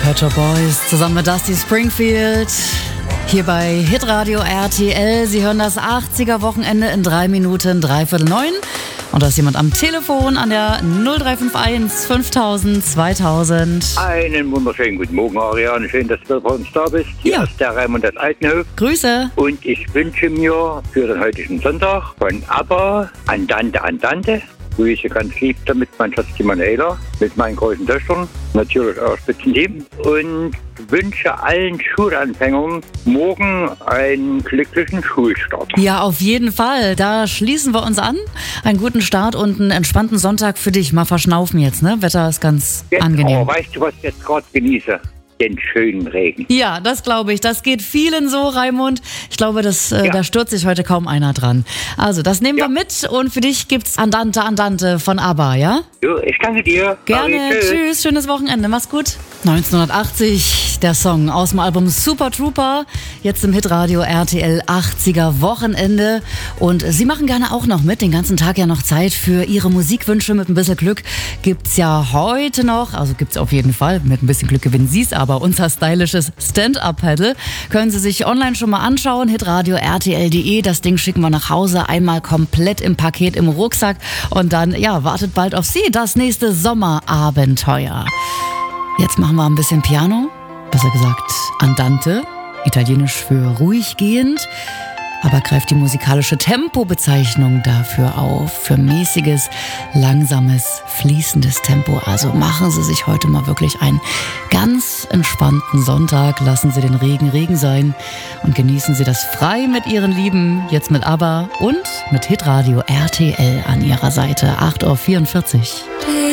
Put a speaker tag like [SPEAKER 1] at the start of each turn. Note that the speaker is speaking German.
[SPEAKER 1] Pet Shop Boys zusammen mit Dusty Springfield. Hier bei Hitradio RTL. Sie hören das 80er-Wochenende in 3 Minuten, 8:45. Und da ist jemand am Telefon an der 0351 5000 2000.
[SPEAKER 2] Einen wunderschönen guten Morgen, Ariane. Schön, dass du bei uns da bist. Hier ist der Raimund aus Altenhof.
[SPEAKER 1] Grüße.
[SPEAKER 2] Und ich wünsche mir für den heutigen Sonntag von ABBA Andante, Andante. Grüße ganz lieb damit mein Schatz die Manuela mit meinen großen Töchtern. Natürlich auch Spitzenteam. Und wünsche allen Schulanfängern morgen einen glücklichen Schulstart.
[SPEAKER 1] Ja, auf jeden Fall. Da schließen wir uns an. Einen guten Start und einen entspannten Sonntag für dich. Mal verschnaufen jetzt, ne? Wetter ist ganz angenehm.
[SPEAKER 2] Aber weißt du, was ich jetzt gerade genieße? Den schönen Regen.
[SPEAKER 1] Ja, das glaube ich. Das geht vielen so, Raimund. Ich glaube, da stürzt sich heute kaum einer dran. Also, das nehmen wir mit und für dich gibt's Andante, Andante von ABBA, ja?
[SPEAKER 2] Jo, ich danke dir.
[SPEAKER 1] Gerne. Tschüss. Schönes Wochenende. Mach's gut. 1980, der Song aus dem Album Super Trooper. Jetzt im Hitradio RTL 80er Wochenende. Und Sie machen gerne auch noch mit. Den ganzen Tag ja noch Zeit für Ihre Musikwünsche. Mit ein bisschen Glück gibt's ja heute noch, also gibt's auf jeden Fall. Mit ein bisschen Glück gewinnen Sie's, aber unser stylisches Stand-Up-Paddle können Sie sich online schon mal anschauen. hitradio rtl.de. Das Ding schicken wir nach Hause. Einmal komplett im Paket, im Rucksack. Und dann, wartet bald auf Sie das nächste Sommerabenteuer. Jetzt machen wir ein bisschen Piano, besser gesagt Andante, italienisch für ruhig gehend, aber greift die musikalische Tempobezeichnung dafür auf, für mäßiges, langsames, fließendes Tempo. Also machen Sie sich heute mal wirklich einen ganz entspannten Sonntag, lassen Sie den Regen Regen sein und genießen Sie das frei mit Ihren Lieben, jetzt mit ABBA und mit Hitradio RTL an Ihrer Seite, 8:44 Uhr.